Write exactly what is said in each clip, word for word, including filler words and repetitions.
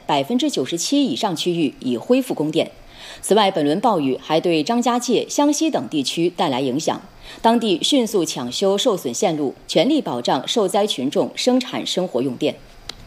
百分之九十七以上区域已恢复供电。此外，本轮暴雨还对张家界、湘西等地区带来影响，当地迅速抢修受损线路，全力保障受灾群众生产生活用电。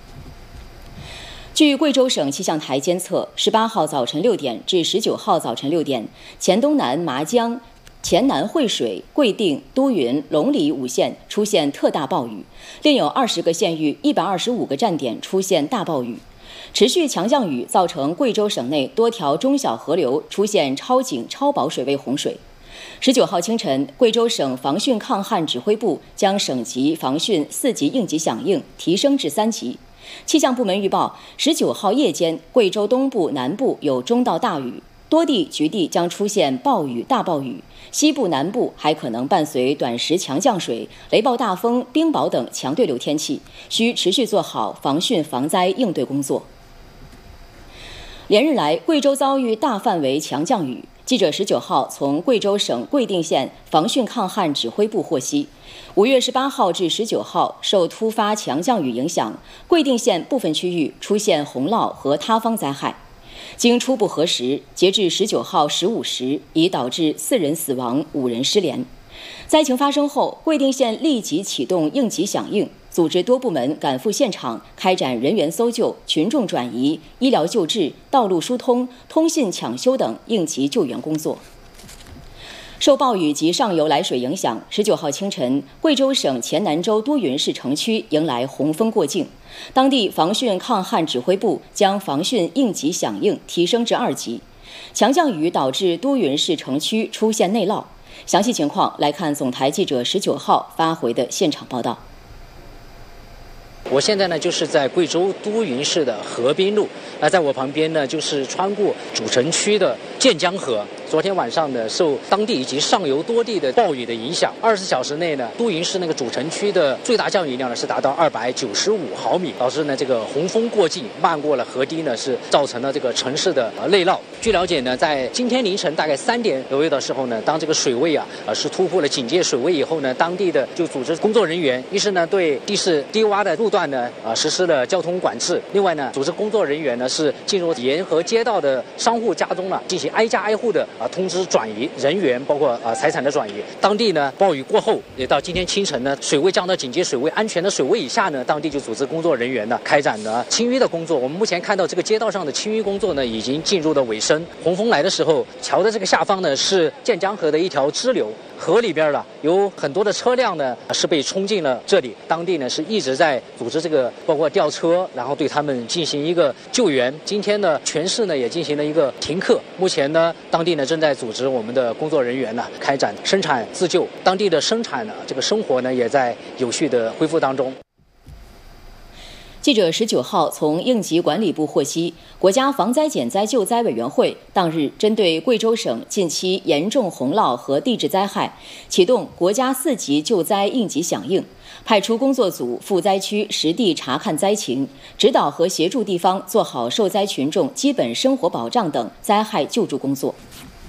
据贵州省气象台监测，十八号早晨六点至十九号早晨六点，黔东南、麻江、黔南惠水、贵定、都匀、龙里五县出现特大暴雨，另有二十个县域、一百二十五个站点出现大暴雨。持续强降雨造成贵州省内多条中小河流出现超警、超保水位洪水。十九号清晨，贵州省防汛抗旱指挥部将省级防汛四级应急响应提升至三级。气象部门预报，十九号夜间，贵州东部、南部有中到大雨，多地局地将出现暴雨、大暴雨，西部、南部还可能伴随短时强降水、雷暴大风、冰雹等强对流天气，需持续做好防汛防灾应对工作。连日来，贵州遭遇大范围强降雨。记者十九号从贵州省贵定县防汛抗旱指挥部获悉，五月十八号至十九号，受突发强降雨影响，贵定县部分区域出现洪涝和塌方灾害。经初步核实，截至十九号十五时，已导致四人死亡、五人失联。灾情发生后，贵定县立即启动应急响应，组织多部门赶赴现场，开展人员搜救、群众转移、医疗救治、道路疏通、通信抢修等应急救援工作。受暴雨及上游来水影响，十九号清晨，贵州省黔南州都匀市城区迎来洪峰过境，当地防汛抗旱指挥部将防汛应急响应提升至二级。强降雨导致都匀市城区出现内涝，详细情况来看总台记者十九号发回的现场报道。 我现在呢就是在贵州都匀市的河滨路，那在我旁边呢就是穿过主城区的建江河。昨天晚上呢，受当地以及上游多地的暴雨的影响，二十四小时内呢，都匀市那个主城区的最大降雨量呢是达到二百九十五毫米，导致呢这个洪峰过境，漫过了河堤呢，是造成了这个城市的呃内涝。据了解呢，在今天凌晨大概三点左右的时候呢，当这个水位啊呃是突破了警戒水位以后呢，当地的就组织工作人员，一是呢对地势低洼的路段呢啊实施了交通管制，另外呢，组织工作人员呢是进入沿河街道的商户家中了，进行挨家挨户的啊通知转移人员，包括啊财产的转移。当地呢暴雨过后，也到今天清晨呢，水位降到警戒水位、安全的水位以下呢，当地就组织工作人员呢开展了清淤的工作。我们目前看到这个街道上的清淤工作呢，已经进入了尾声。洪峰来的时候，桥的这个下方呢是建江河的一条支流。河里边了有很多的车辆呢是被冲进了这里，当地呢是一直在组织这个包括吊车，然后对他们进行一个救援。今天呢全市呢也进行了一个停课，目前呢当地呢正在组织我们的工作人员呢开展生产自救，当地的生产呢这个生活呢也在有序的恢复当中。 记者十九号从应急管理部获悉，国家防灾减灾救灾委员会当日针对贵州省近期严重洪涝和地质灾害，启动国家四级救灾应急响应，派出工作组赴灾区实地查看灾情，指导和协助地方做好受灾群众基本生活保障等灾害救助工作。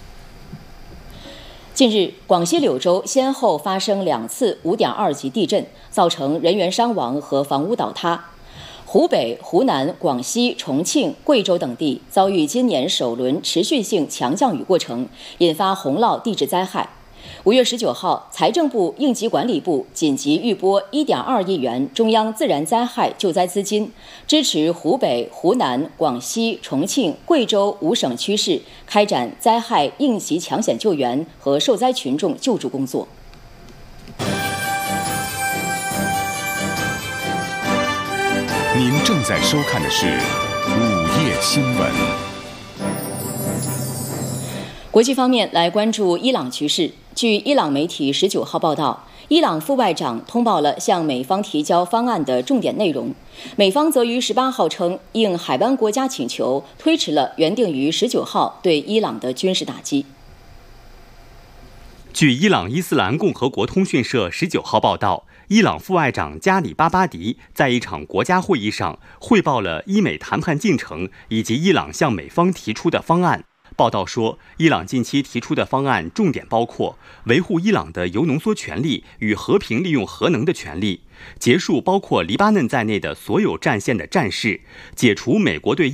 近日，广西柳州先后发生两次五点二级地震，造成人员伤亡和房屋倒塌。湖北、湖南、广西、重庆、贵州等地遭遇今年首轮持续性强降雨过程，引发洪涝地质灾害。五月十九号，财政部应急管理部紧急预拨一点二亿元中央自然灾害救灾资金，支持湖北、湖南、广西、重庆、贵州五省区市开展灾害应急抢险救援和受灾群众救助工作。 您正在收看的是午夜新闻。 国际方面，来关注伊朗局势。据伊朗媒体十九号报道，伊朗副外长通报了向美方提交方案的重点内容。美方则于十八号称，应海湾国家请求，推迟了原定于十九号对伊朗的军事打击。 据伊朗伊斯兰共和国通讯社十九号报道，伊朗副外长加里巴巴迪在一场国家会议上汇报了伊美谈判进程以及伊朗向美方提出的方案。报道说，伊朗近期提出的方案重点包括维护伊朗的铀浓缩权利与和平利用核能的权利，结束包括黎巴嫩在内的所有战线的战事，解除美国对